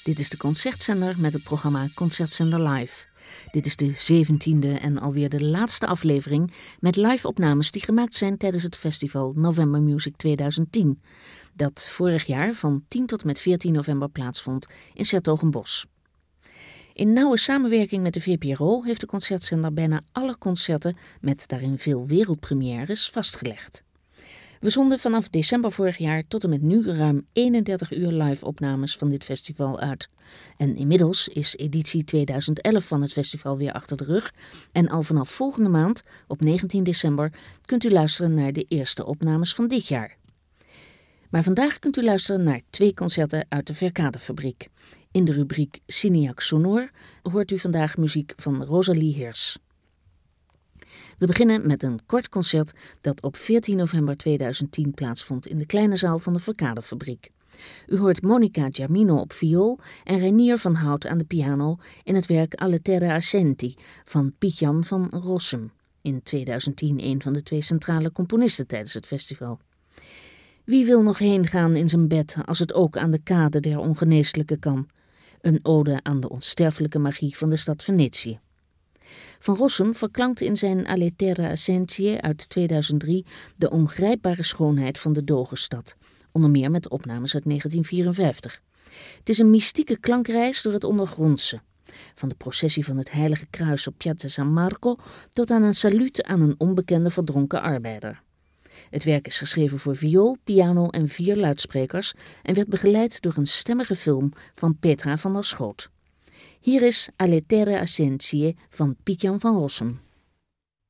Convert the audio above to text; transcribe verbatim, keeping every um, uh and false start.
Dit is de Concertzender met het programma Concertzender Live. Dit is de zeventiende en alweer de laatste aflevering met live-opnames die gemaakt zijn tijdens het festival November Music tweeduizend tien, dat vorig jaar van tien tot met veertien november plaatsvond in 's-Hertogenbosch. In nauwe samenwerking met de V P R O heeft de Concertzender bijna alle concerten met daarin veel wereldpremières vastgelegd. We zonden vanaf december vorig jaar tot en met nu ruim eenendertig uur live-opnames van dit festival uit. En inmiddels is editie tweeduizend elf van het festival weer achter de rug. En al vanaf volgende maand, op negentien december, kunt u luisteren naar de eerste opnames van dit jaar. Maar vandaag kunt u luisteren naar twee concerten uit de Verkadefabriek. In de rubriek Cineac Sonor hoort u vandaag muziek van Rosalie Hirs. We beginnen met een kort concert dat op veertien november tweeduizend tien plaatsvond in de kleine zaal van de Verkadefabriek. U hoort Monica Giamino op viool en Reinier van Hout aan de piano in het werk Alle Terre Assenti van Piet-Jan van Rossum, in tweeduizend tien een van de twee centrale componisten tijdens het festival. Wie wil nog heen gaan in zijn bed als het ook aan de kade der ongeneeslijke kan? Een ode aan de onsterfelijke magie van de stad Venetië. Van Rossum verklankt in zijn Alle Terre Assenti uit tweeduizend drie de ongrijpbare schoonheid van de Dogenstad, onder meer met opnames uit negentien vierenvijftig. Het is een mystieke klankreis door het ondergrondse, van de processie van het Heilige Kruis op Piazza San Marco tot aan een saluut aan een onbekende verdronken arbeider. Het werk is geschreven voor viool, piano en vier luidsprekers en werd begeleid door een stemmige film van Petra van der Schoot. Hier is Alle Terre Assenti van Piet-Jan van Rossum.